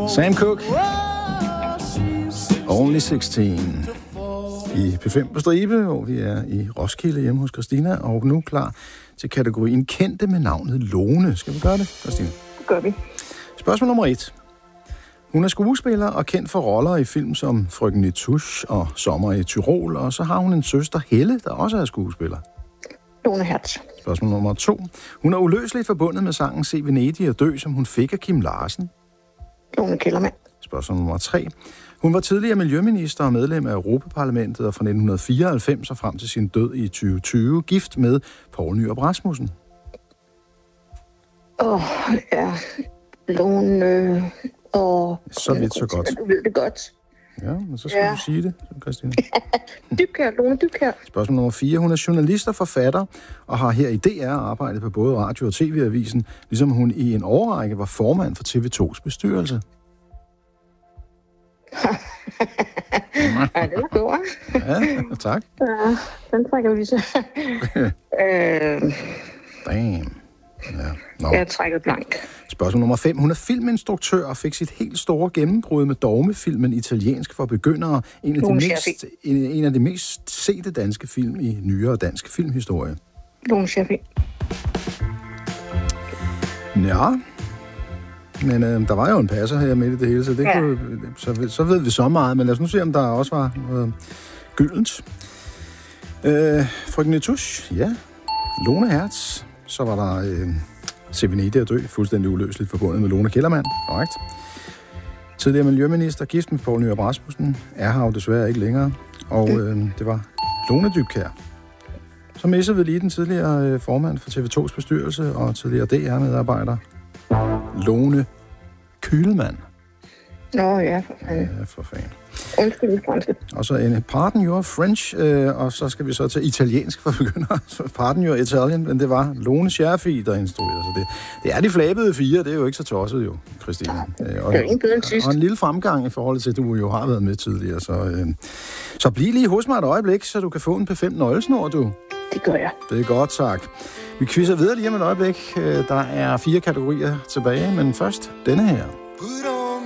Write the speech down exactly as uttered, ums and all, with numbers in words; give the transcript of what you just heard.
Sam Cooke. Only seksten. I P fem på stribe, hvor vi er i Roskilde hjemme hos Christina, og nu klar til kategorien kendte med navnet Lone. Skal vi gøre det, Christina? Det gør vi. Spørgsmål nummer et. Hun er skuespiller og kendt for roller i film som Frøken Nitouche og Sommer i Tyrol, og så har hun en søster, Helle, der også er skuespiller. Lone Hertz. Spørgsmål nummer to. Hun er uløseligt forbundet med sangen Se Venedig og dø, som hun fik af Kim Larsen. Lone Kellermann. Spørgsmål nummer tre. Hun var tidligere miljøminister og medlem af Europaparlamentet og fra nitten fireoghalvfems og frem til sin død i tyve tyve gift med Poul Nyrup Rasmussen. Åh, oh, ja. Lone... Og... Så vidt, så godt. Du ved det godt. Ja, men så skal ja. du sige det, Christine. Dybkær, Lone Dybkær. Spørgsmål nummer fire. Hun er journalist og forfatter, og har her i D R arbejdet på både radio- og T V-avisen, ligesom hun i en årrække var formand for T V to's bestyrelse. Ja, det var god, ja, tak. Ja, den trækker vi så. øh... Damn. Ja. Nå. Jeg trækker blank. Spørgsmål nummer fem. Hun er filminstruktør og fik sit helt store gennembrud med dogmefilmen Italiensk for begyndere. En af, de mest, en, en af de mest sete danske film i nyere dansk filmhistorie. Lone Scherfig. Ja. Men øh, der var jo en passer her midt i det hele, så, det ja. kunne, så, så ved vi så meget. Men lad os nu se, om der også var øh, gyldent. Øh, Frøken Nitouche, ja. Lone Hertz. Så var der øh, Se Venedig og dø, fuldstændig uløseligt forbundet med Lone Kellermann. Korrekt. Tidligere miljøminister, gift med Poul Nyrup Rasmussen, er her jo desværre ikke længere. Og øh, det var Lone Dybkær. Så missede vi lige den tidligere øh, formand for T V to's bestyrelse og tidligere D R-medarbejder, Lone Kühlmann. Nå ja, for fanden. Ja, for fanden. Undskyld, fransk. Og så en pardon your French, øh, og så skal vi så til italiensk for begyndere. Pardon your Italian, men det var Lone Scherfig, der instruerede. Så det, det er de flabede fire, det er jo ikke så tosset jo, Christina. Ja, det er ikke bedre end sidst. Og en lille fremgang i forhold til, at du jo har været med tidligere. Så, øh, så bliv lige hos mig et øjeblik, så du kan få en P fem nøglesnor, du. Det gør jeg. Det er godt, tak. Vi quizzer videre lige om et øjeblik. Der er fire kategorier tilbage, men først denne her.